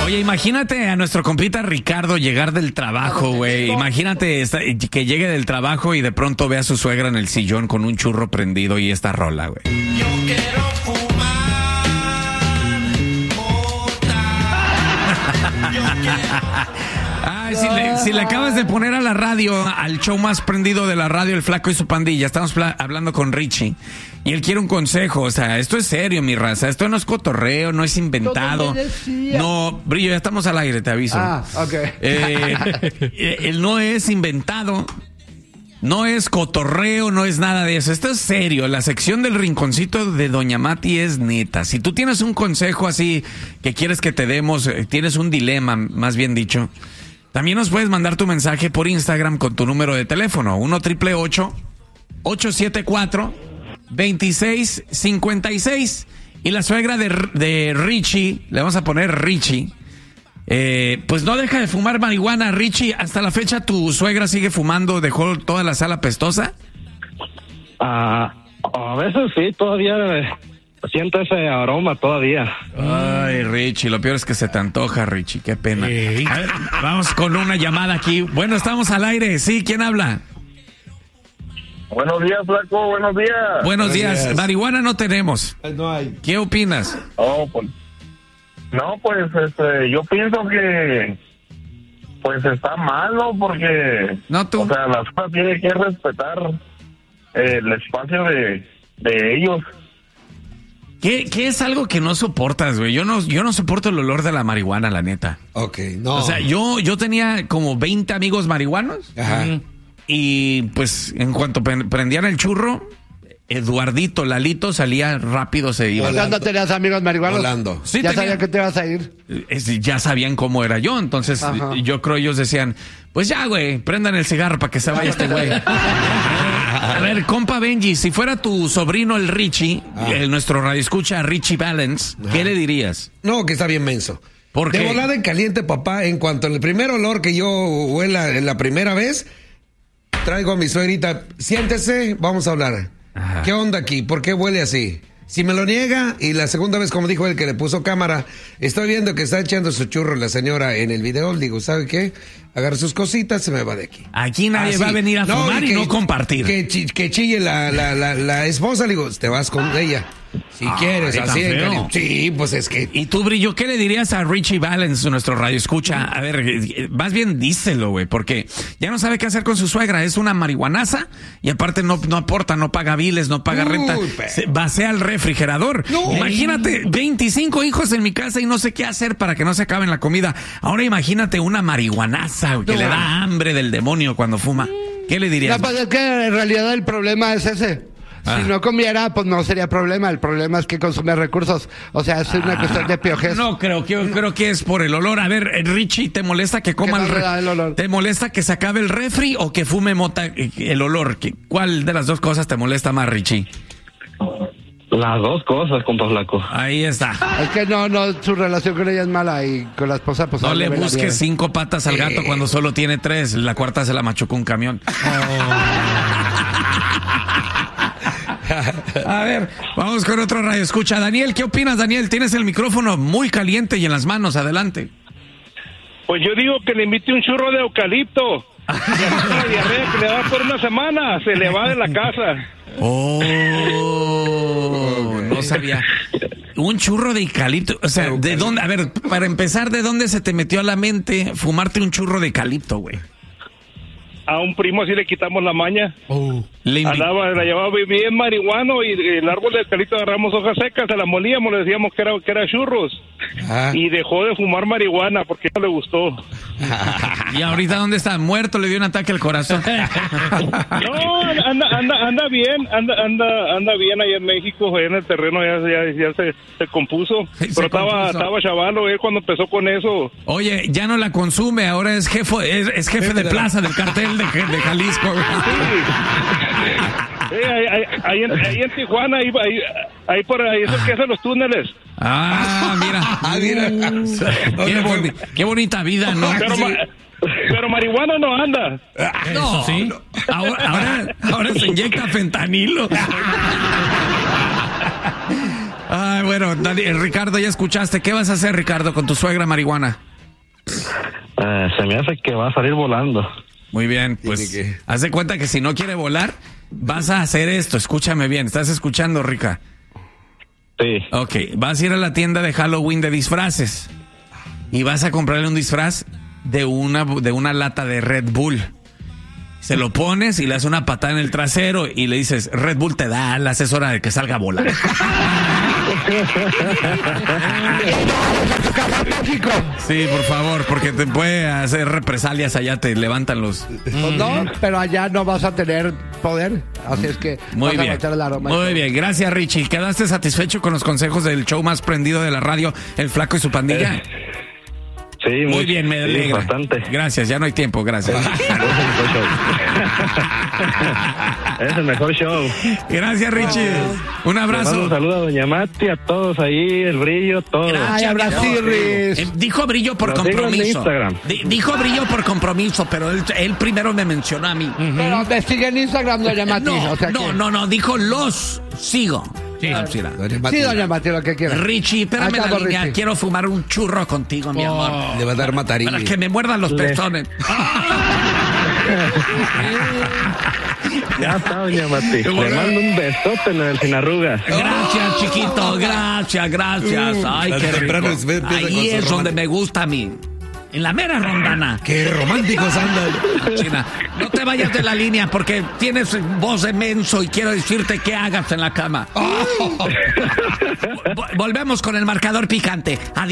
Oye, imagínate a nuestro compita Ricardo llegar del trabajo, güey. Imagínate que llegue del trabajo y de pronto vea a su suegra en el sillón con un churro prendido y esta rola, güey. Yo quiero fumar mota. Yo quiero... Ay, si le acabas de poner a la radio, al show más prendido de la radio, El Flaco y su Pandilla, estamos hablando con Richie y él quiere un consejo. O sea, esto es serio, mi raza. Esto no es cotorreo, no es inventado. No, Brillo, ya estamos al aire, te aviso. Ok. Él no es inventado, no es cotorreo, no es nada de eso. Esto es serio. La sección del rinconcito de Doña Mati es neta. Si tú tienes un consejo así que quieres que te demos, tienes un dilema, más bien dicho, también nos puedes mandar tu mensaje por Instagram con tu número de teléfono, 1-888-874-2656. Y la suegra de Richie, le vamos a poner Richie, pues no deja de fumar marihuana. Richie, hasta la fecha tu suegra sigue fumando, dejó toda la sala pestosa. A veces sí, todavía siento ese aroma todavía. Ay, Richie, lo peor es que se te antoja, Richie, qué pena. A ver, vamos con una llamada aquí. Bueno, estamos al aire, sí, ¿quién habla? Buenos días, Flaco, buenos días. Buenos días. Marihuana no tenemos. No hay. ¿Qué opinas? Yo pienso que pues está malo porque No, tú. o sea, la zona tiene que respetar el espacio de ellos. ¿Qué es algo que no soportas, güey? Yo no soporto el olor de la marihuana, la neta. Ok, no. O sea, yo tenía como 20 amigos marihuanos. Ajá. Y pues en cuanto prendían el churro, Eduardito, Lalito salía rápido, se iba. ¿Cuándo tenías amigos marihuanos? Volando. Sí, Ya tenía. sabía que te ibas a ir. Ya sabían cómo era yo, entonces Ajá. yo creo ellos decían, pues ya, güey, prendan el cigarro para que se vaya este güey. A ver, compa Benji, si fuera tu sobrino el Richie, nuestro radioescucha Richie Valens, ¿qué le dirías? No, que está bien menso. ¿Por De qué? volada en caliente, papá, en cuanto al primer olor que yo huela en la primera vez, traigo a mi suegrita, siéntese, vamos a hablar. Ajá. ¿Qué onda aquí? ¿Por qué huele así? Si me lo niega, y la segunda vez, como dijo él, que le puso cámara, estoy viendo que está echando su churro la señora en el video, le digo, ¿sabe qué? Agarra sus cositas, se me va de aquí. Aquí nadie Así. va a venir a fumar y no compartir. Que chille la esposa, le digo, te vas con ella. Si quieres, tan así. feo. Sí, pues es que... Y tú, Brillo, ¿qué le dirías a Richie Valens, nuestro radioescucha? A ver, más bien díselo, güey, porque ya no sabe qué hacer con su suegra. Es una marihuanaza y aparte no aporta, no paga biles, no paga renta. Se vacía el refrigerador. No. Imagínate, 25 hijos en mi casa y no sé qué hacer para que no se acaben la comida. Ahora imagínate una marihuanaza, güey, que le da hambre del demonio cuando fuma. ¿Qué le dirías? No, pues es que en realidad el problema es ese. Si no comiera, pues no sería problema. El problema es que consume recursos. O sea, es una cuestión de piojez. No creo que es por el olor. A ver, Richie, ¿te molesta que coma Que no le da el olor. ¿Te molesta que se acabe el refri o que fume mota el olor? ¿Cuál de las dos cosas te molesta más, Richie? Las dos cosas, compa Flaco. Ahí está. Es que no, su relación con ella es mala y con la esposa, pues... No ahí le ve la busques nieve. 5 patas al gato cuando solo tiene 3. La cuarta se la machucó un camión. A ver, vamos con otro radio. Escucha, Daniel, ¿qué opinas, Daniel? Tienes el micrófono muy caliente y en las manos. Adelante. Pues yo digo que le invite un churro de eucalipto. La diarrea que le da por una semana, se le va de la casa. Oh, no sabía. Un churro de eucalipto. O sea, ¿de dónde? A ver, para empezar, ¿de dónde se te metió a la mente fumarte un churro de eucalipto, güey? A un primo así le quitamos la maña. Le La llevaba bien marihuano y el árbol de eucalipto agarramos hojas secas, se la molíamos, le decíamos que era churros. Y dejó de fumar marihuana porque no le gustó. ¿Y ahorita dónde está? ¿Muerto? ¿Le dio un ataque al corazón? No, anda bien, anda bien allá en México, allá en el terreno ya se compuso. Pero estaba chavalo él cuando empezó con eso. Oye, ya no la consume, ahora es jefe de plaza del cartel de Jalisco. Ahí en Tijuana, ahí por ahí es el que hace los túneles. Mira. Qué bonita vida, ¿no? Pero marihuana no anda. No, sí. Ahora se inyecta fentanilo. Bueno, Ricardo, ya escuchaste. ¿Qué vas a hacer, Ricardo, con tu suegra marihuana? Se me hace que va a salir volando. Muy bien, pues haz de cuenta que si no quiere volar, vas a hacer esto. Escúchame bien, ¿estás escuchando, Rica? Sí. Ok, vas a ir a la tienda de Halloween de disfraces y vas a comprarle un disfraz de una lata de Red Bull. Se lo pones y le das una patada en el trasero y le dices, Red Bull te da alas, es hora de que salga a volar. Sí, por favor, porque te puede hacer represalias allá, te levantan los... Pues no, pero allá no vas a tener poder, así es que Muy vas a bien, meter el aroma. muy bien, gracias Richie. ¿Quedaste satisfecho con los consejos del show más prendido de la radio, El Flaco y su pandilla? Sí, Muy bien, me alegra. Sí, bastante. Gracias, ya no hay tiempo, gracias. Es el mejor show. Gracias, Richie. Un Le mando abrazo. un saludo a Doña Mati, a todos ahí, el Brillo, todo. Ay, Abrasiris. Dijo Brillo por Lo sigo en compromiso. Instagram. Dijo Brillo por compromiso, pero él primero me mencionó a mí. Pero me sigue en Instagram, doña Mati. No, o sea que... no, dijo los sigo. Sí, Sí, doña Mati, lo que quiera. Richie, espérame en la Acabo, línea. Richie. Quiero fumar un churro contigo, mi amor. Le va a dar matarile. Para que me muerdan los pezones. Ya está, Doña Mati. Le mando un besote sin arrugas. Gracias, chiquito. Gracias. Ay, qué temprano rico. empieza con Ahí su es donde me gusta a mí. En la mera rondana. Qué románticos andan. China, no te vayas de la línea porque tienes voz de menso y quiero decirte qué hagas en la cama. Volvemos con el marcador picante. Adiós.